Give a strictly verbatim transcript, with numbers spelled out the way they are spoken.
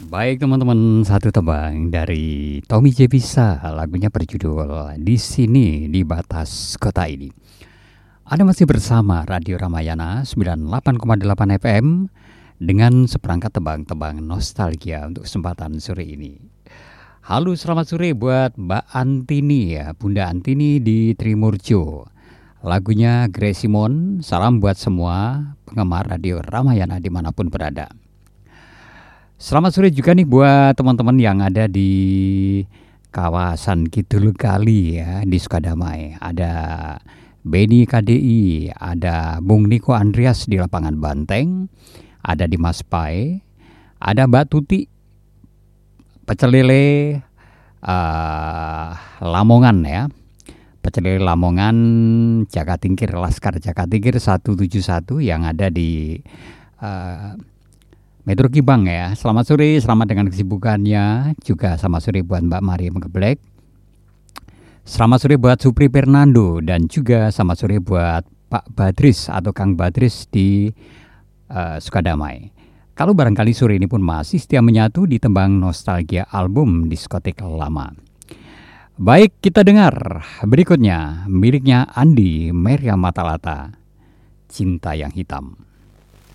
Baik teman-teman, satu tebang dari Tommy J Bisa, lagunya berjudul Di Sini di Batas Kota Ini. Anda masih bersama Radio Ramayana sembilan puluh delapan koma delapan F M dengan seperangkat tebang-tebang nostalgia untuk kesempatan sore ini. Halo, selamat sore buat Mbak Antini ya, Bunda Antini di Trimurjo. Lagunya Grace Simon, salam buat semua penggemar Radio Ramayana dimanapun berada. Selamat sore juga nih buat teman-teman yang ada di kawasan Kidul Kali ya, di Sukadamai. Ada Beni K D I, ada Bung Niko Andreas di lapangan Banteng, ada Dimas Pai, ada Mbak Tuti, Pecel Lele uh, Lamongan ya. Pecel Lele Lamongan, Jakatingkir, Laskar Jakatingkir seratus tujuh puluh satu yang ada di uh, Metro Kibang ya. Selamat sore, selamat dengan kesibukannya. Juga selamat sore buat Mbak Maria Menggeblek. Selamat sore buat Supri Fernando. Dan juga selamat sore buat Pak Badris atau Kang Badris di uh, Sukadamai. Kalau barangkali sore ini pun masih setia menyatu di tembang nostalgia album diskotek lama. Baik, kita dengar berikutnya miliknya Andi Meria Matalata, Cinta yang Hitam.